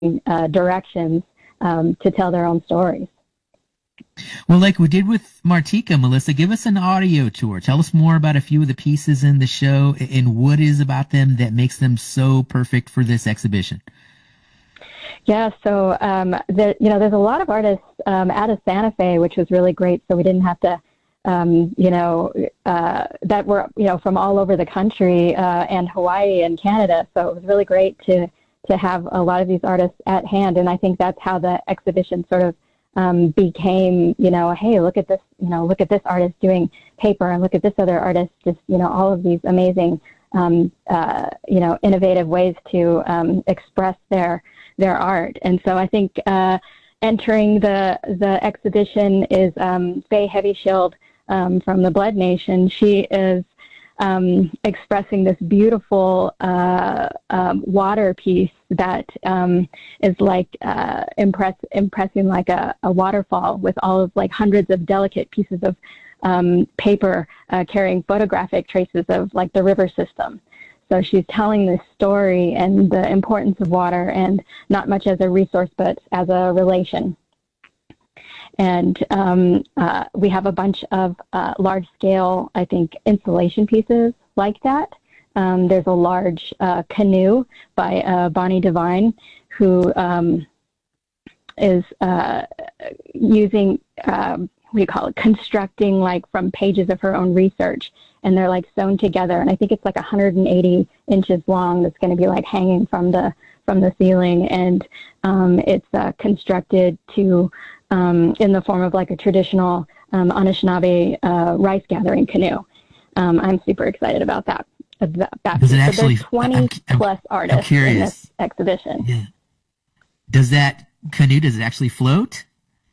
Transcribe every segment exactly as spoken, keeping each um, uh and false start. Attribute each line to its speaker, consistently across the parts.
Speaker 1: uh, directions um, to tell their own stories.
Speaker 2: Well, like we did with Martika, Melissa, give us an audio tour. Tell us more about a few of the pieces in the show and what is about them that makes them so perfect for this exhibition.
Speaker 1: Yeah, so um, there, you know, there's a lot of artists um, out of Santa Fe, which was really great. So we didn't have to, um, you know, uh, that were you know from all over the country uh, and Hawaii and Canada. So it was really great to to have a lot of these artists at hand, and I think that's how the exhibition sort of um, became, you know, hey, look at this, you know, look at this artist doing paper, and look at this other artist, just you know, all of these amazing, um, uh, you know, innovative ways to um, express their their art. And so I think uh, entering the the exhibition is um, Faye Heavyshield um, from the Blood Nation. She is um, expressing this beautiful uh, um, water piece that um, is like uh, impress, impressing like a, a waterfall with all of like hundreds of delicate pieces of um, paper uh, carrying photographic traces of like the river system. So she's telling this story and the importance of water, and not much as a resource, but as a relation. And um, uh, we have a bunch of uh, large-scale, I think, installation pieces like that. Um, there's a large uh, canoe by uh, Bonnie Devine, who um, is uh, using, um, what do you call it, constructing like from pages of her own research. And they're like sewn together, and I think it's like one hundred eighty inches long. That's going to be like hanging from the from the ceiling, and um, it's uh, constructed to um, in the form of like a traditional um, Anishinaabe uh, rice gathering canoe. Um, I'm super excited about that. About
Speaker 2: Does it
Speaker 1: so
Speaker 2: actually?
Speaker 1: there's twenty
Speaker 2: I'm, I'm,
Speaker 1: plus artists in this exhibition.
Speaker 2: Yeah. Does that canoe? Does it actually float?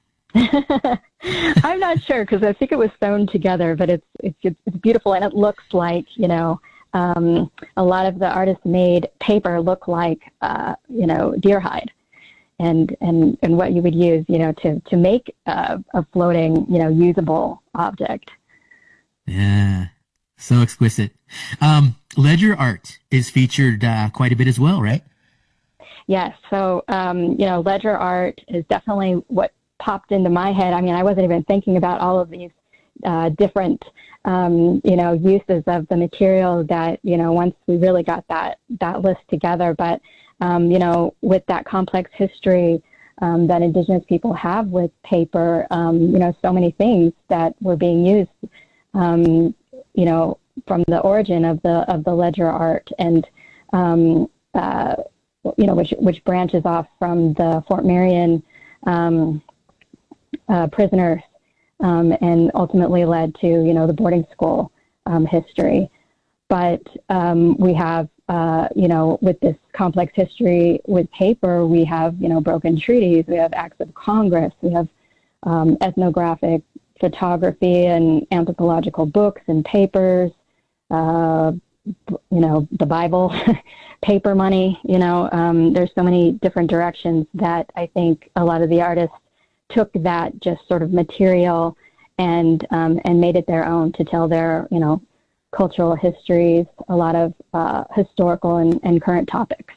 Speaker 1: I'm not sure, because I think it was sewn together, but it's, it's it's beautiful, and it looks like, you know, um, a lot of the artists made paper look like, uh, you know, deer hide, and and and what you would use, you know, to to make uh, a floating, you know, usable object.
Speaker 2: Yeah, so exquisite. Um, ledger art is featured uh, quite a bit as well, right?
Speaker 1: Yes. So um, you know, ledger art is definitely what popped into my head. I mean, I wasn't even thinking about all of these uh, different, um, you know, uses of the material that, you know, once we really got that, that list together. But, um, you know, with that complex history um, that Indigenous people have with paper, um, you know, so many things that were being used, um, you know, from the origin of the, of the ledger art, and, um, uh, you know, which, which branches off from the Fort Marion, um, Uh, prisoners, um, and ultimately led to, you know, the boarding school um, history. But um, we have, uh, you know, with this complex history with paper, we have, you know, broken treaties, we have acts of Congress, we have um, ethnographic photography and anthropological books and papers, uh, you know, the Bible, paper money, you know, um, there's so many different directions that I think a lot of the artists took that just sort of material and um, and made it their own to tell their, you know, cultural histories, a lot of uh, historical and, and current topics.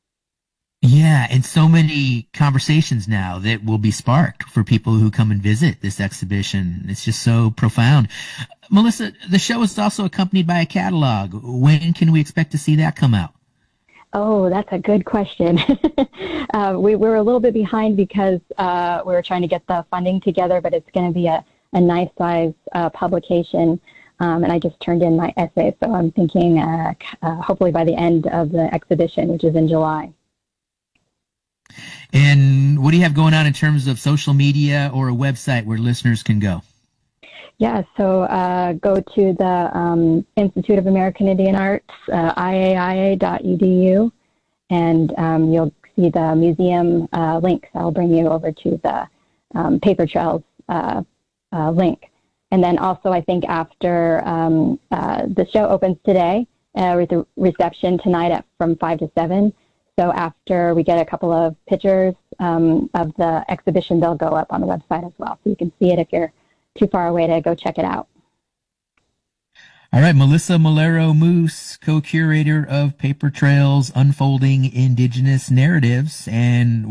Speaker 2: Yeah, and so many conversations now that will be sparked for people who come and visit this exhibition. It's just so profound. Melissa, the show is also accompanied by a catalog. When can we expect to see that come out?
Speaker 1: Oh, that's a good question. uh, we, we were a little bit behind because uh, we were trying to get the funding together, but it's going to be a, a nice size uh, publication. Um, and I just turned in my essay, so I'm thinking uh, uh, hopefully by the end of the exhibition, which is in July.
Speaker 2: And what do you have going on in terms of social media or a website where listeners can go?
Speaker 1: Yeah, so uh, go to the um, Institute of American Indian Arts, uh, I A I A dot E D U, and um, you'll see the museum uh, links. I'll bring you over to the um, Paper Trails uh, uh, link. And then also, I think after um, uh, the show opens today, uh, with a reception tonight at from five to seven. So after we get a couple of pictures um, of the exhibition, they'll go up on the website as well. So you can see it if you're too far away to go check it out.
Speaker 2: All right, Melissa Molero Moose, co-curator of Paper Trails, Unfolding Indigenous Narratives, and